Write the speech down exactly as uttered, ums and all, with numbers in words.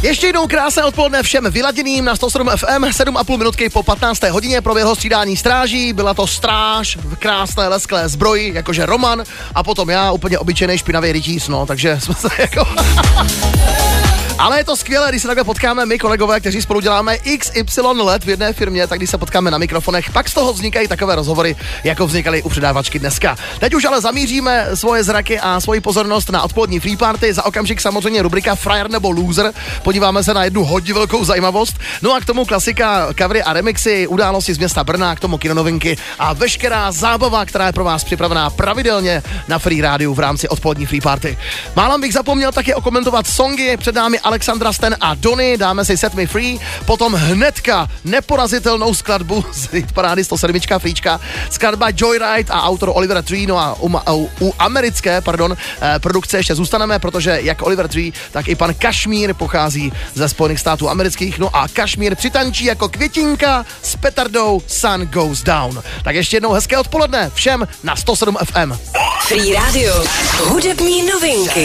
Ještě jednou krásné odpoledne všem vyladěným na sto sedm F M, sedm a půl minutky po patnácté hodině proběhlo střídání stráží, byla to stráž v krásné lesklé zbroji, jakože Roman, a potom já, úplně obyčejný špinavý rytíř, no, takže jsme se jako... Ale je to skvělé, když se takhle potkáme my, kolegové, kteří spolu děláme X Y let v jedné firmě, tak když se potkáme na mikrofonech, pak z toho vznikají takové rozhovory, jako vznikaly u předávačky dneska. Teď už ale zamíříme svoje zraky a svoji pozornost na odpolední free party, za okamžik samozřejmě rubrika Frajer nebo Loser, podíváme se na jednu hodně velkou zajímavost, no a k tomu klasika, covery a remixy, události z města Brna, k tomu kinonovinky a veškerá zábava, která je pro vás připravená pravidelně na Free Rádiu v rámci odpolední free party. Málem bych zapomněl taky okomentovat songy, před námi Alexandra Sten a Donny, dáme si Set Me Free, potom hnedka neporazitelnou skladbu z hitparády sto sedm Fríčka, skladba Joyride a autor Oliver Tree, no a u, u, u americké, pardon, eh, produkce ještě zůstaneme, protože jak Oliver Tree, tak i pan Kašmír pochází ze Spojených států amerických, no a Kašmír přitančí jako květinka s petardou Sun Goes Down. Tak ještě jednou hezké odpoledne všem na sto sedm F M. Free Radio, hudební novinky.